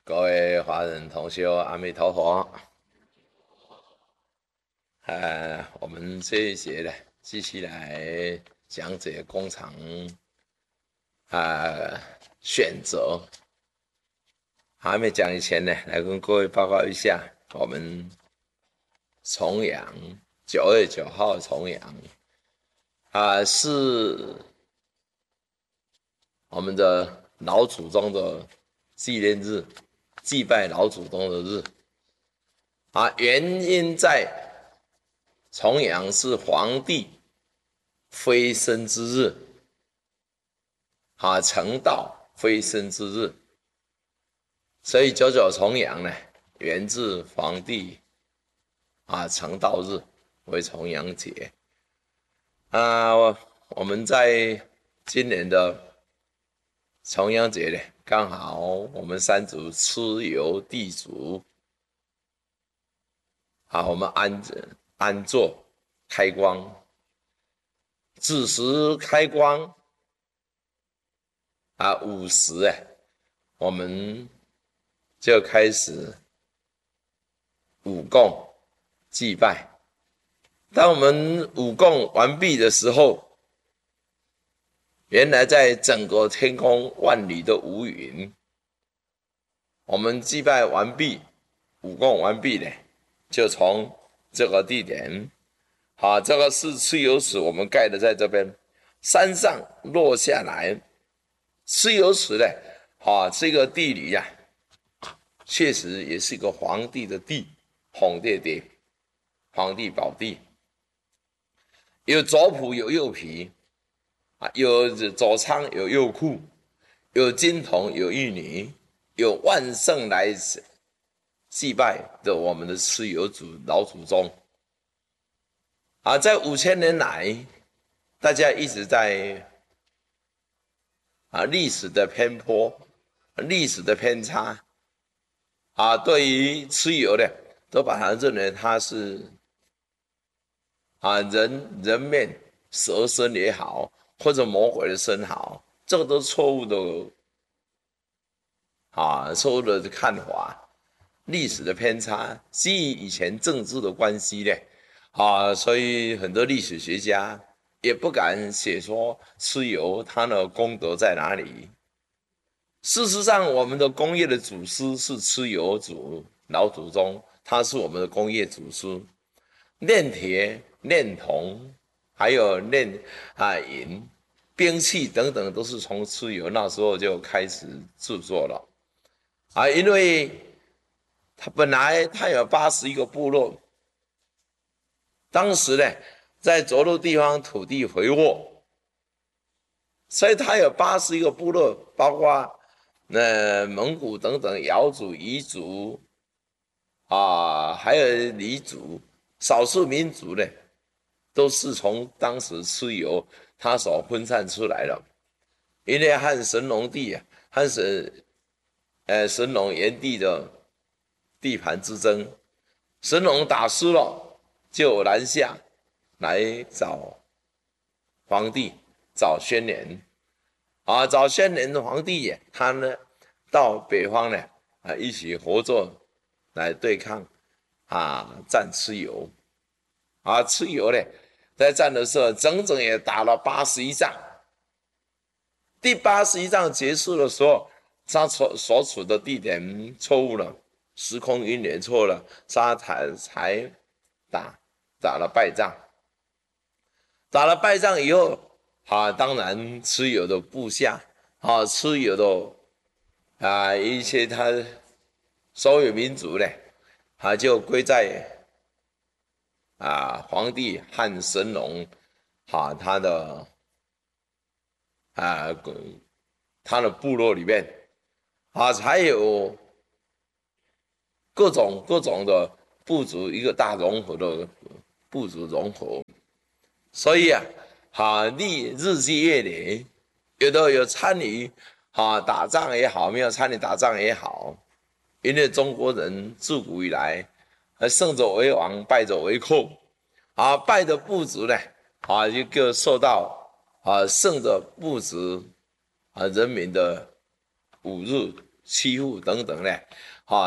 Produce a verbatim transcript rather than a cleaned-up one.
各位华人同修，阿弥陀佛。呃，我们这一节呢，继续来讲解工厂啊选择。还没讲以前呢，来跟各位报告一下，我们重阳九月九号重阳啊，是我们的老祖宗的纪念日，祭拜老祖宗的日啊。原因在重阳是皇帝飞升之日，啊，成道飞升之日，所以九九重阳呢，源自皇帝啊成道日，为重阳节啊。我们在今年的重阳节呢，刚好我们三族蚩尤地主啊，我们安安坐开光，子时开光啊，午时哎，我们就开始午供祭拜。当我们午供完毕的时候，原来在整个天空万里的无云，我们祭拜完毕，午供完毕呢，就从这个地点，啊，这个是蚩尤池，我们盖的在这边山上落下来。蚩尤池呢，啊，这个地理呀、啊，确实也是一个皇帝的地，皇帝地，皇帝宝地，有左仆有右仆啊，有左仓有右库，有金童有玉女，有万圣来祭拜的我们的蚩尤祖老祖宗啊，在五千年来，大家一直在啊历史的偏颇、历史的偏差啊，对于蚩尤的，都把它认为它是啊人人面蛇身也好，或者魔鬼的身好，这个都是错误的啊，错误的看法。历史的偏差，基于以前政治的关系呢，啊，所以很多历史学家也不敢写说蚩尤他的功德在哪里。事实上，我们的工业的祖师是蚩尤祖老祖宗，他是我们的工业祖师，炼铁、炼铜，还有炼啊银、兵器等等，都是从蚩尤那时候就开始制作了啊，因为他本来他有八十一个部落，当时呢，在着陆地方土地肥沃，所以他有八十一个部落，包括呃蒙古等等瑶族、彝族啊，还有黎族，少数民族呢，都是从当时蚩尤他所分散出来的。因为汉神农帝啊，汉神呃神农炎帝的地盘之争，神农打输了，就南下来找皇帝，找宣年啊，找宣年的皇帝耶，他呢到北方呢啊一起合作来对抗啊战蚩尤啊，蚩尤呢在战的时候整整也打了八十一仗，第八十一仗结束的时候，他所所处的地点错误了。时空因缘错了，他才才打打了败仗，打了败仗以后，啊，当然蚩尤的部下，啊，蚩尤的啊一些他所有民族呢，啊就归在啊皇帝汉神农，啊他的啊他的部落里面，啊才有各种各种的部族一个大融合的部族融合，所以啊，哈历日积月累，有的有参与哈打仗也好，没有参与打仗也好，因为中国人自古以来，胜者为王，败者为寇，啊败的部族呢，啊就就受到啊胜的部族啊人民的侮辱， 欺负等等呢。